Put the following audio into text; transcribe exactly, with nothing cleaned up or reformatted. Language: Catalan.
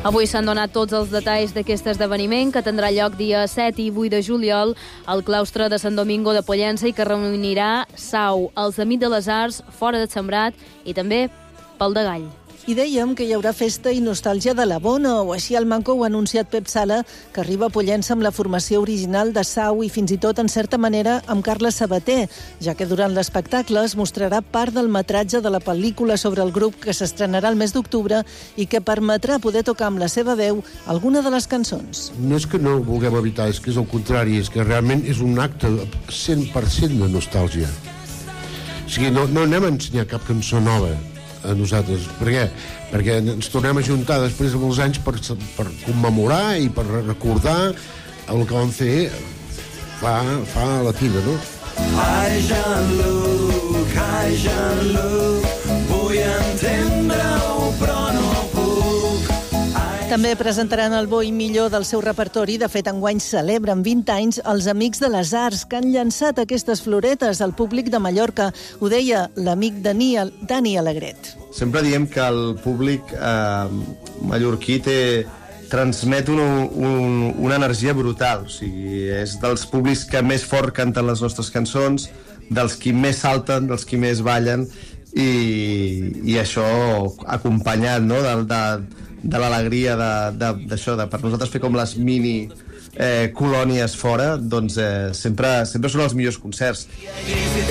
Avui s'han donat tots els detalls d'aquest esdeveniment, que tindrà lloc dia set i vuit de juliol al claustre de Sant Domingo de Pollença i que reunirà Sau, els Amics de les Arts, Fora de Sembrat i també Pal de Gall. I dèiem que hi haurà festa i nostàlgia de la bona, o així al Manco ho ha anunciat Pep Sala, que arriba a Pollença amb la formació original de Sau i fins i tot, en certa manera, amb Carles Sabater, ja que durant l'espectacle es mostrarà part del metratge de la pel·lícula sobre el grup que s'estrenarà el mes d'octubre i que permetrà poder tocar amb la seva veu alguna de les cançons. No és que no ho vulguem evitar, és que és el contrari, és que realment és un acte cent per cent de nostàlgia. O sigui, no, no anem a ensenyar cap cançó nova a nosaltres. Per què? Perquè ens tornem a juntar després de molts anys per, per commemorar i per recordar el que vam fer fa, fa la tina, no? Ai, Jean-Luc, ai, Jean-Luc, vull entendre-ho, però no puc. També presentaran el bo i millor del seu repertori. De fet, enguany celebren vint anys els Amics de les Arts, que han llançat aquestes floretes al públic de Mallorca. Ho deia l'amic Dani, Dani Alegret. Sempre diem que el públic eh, mallorquí té, transmet un, un, una energia brutal. O sigui, és dels públics que més fort canten les nostres cançons, dels qui més salten, dels qui més ballen, i, i això acompanyat, no?, de, de, de l'alegria d'això, de, de, per nosaltres fer com les mini eh, colònies fora, doncs eh, sempre, sempre són els millors concerts.